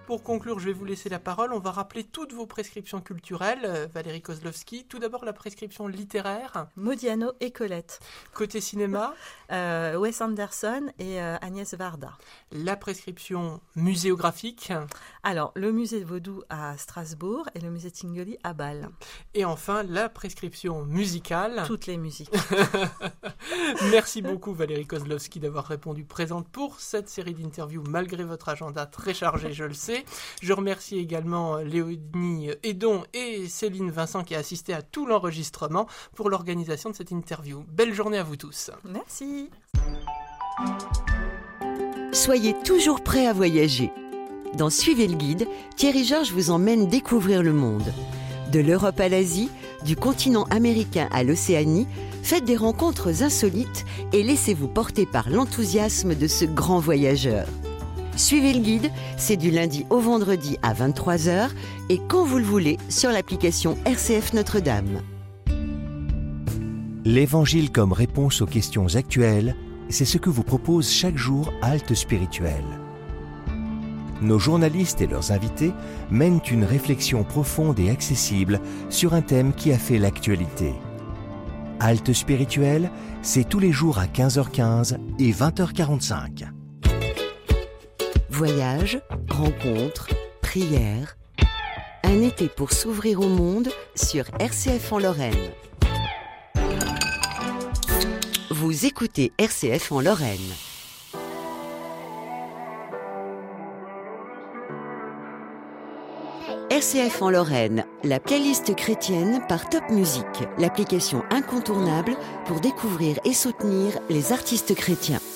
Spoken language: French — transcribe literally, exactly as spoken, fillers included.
pour conclure, je vais vous laisser la parole. On va rappeler toutes vos prescriptions culturelles. Euh, Valérie Kozlowski, tout d'abord la prescription littéraire. Modiano et Colette. Côté cinéma, euh, Wes Anderson et euh, Agnès Varda. La prescription muséographique. Alors, le musée de Vaudou à Strasbourg et le musée Tingoli à Bâle. Et enfin, la prescription musicale. Toutes les musiques. Merci beaucoup Valérie Kozlowski d'avoir répondu présente pour cette série d'interviews malgré votre agenda très chargé, je le sais. Je remercie également Léonie Edon et Céline Vincent qui a assisté à tout l'enregistrement pour l'organisation de cette interview. Belle journée à vous tous. Merci. Soyez toujours prêts à voyager. Dans Suivez le guide, Thierry Georges vous emmène découvrir le monde. De l'Europe à l'Asie, du continent américain à l'Océanie, faites des rencontres insolites et laissez-vous porter par l'enthousiasme de ce grand voyageur. Suivez le guide, c'est du lundi au vendredi à vingt-trois heures et quand vous le voulez sur l'application R C F Notre-Dame. L'Évangile comme réponse aux questions actuelles, c'est ce que vous propose chaque jour Halte Spirituelle. Nos journalistes et leurs invités mènent une réflexion profonde et accessible sur un thème qui a fait l'actualité. Halte Spirituelle, c'est tous les jours à quinze heures quinze et vingt heures quarante-cinq. Voyage, rencontres, prières. Un été pour s'ouvrir au monde sur R C F en Lorraine. Vous écoutez R C F en Lorraine. R C F en Lorraine, la playlist chrétienne par Top Music, l'application incontournable pour découvrir et soutenir les artistes chrétiens.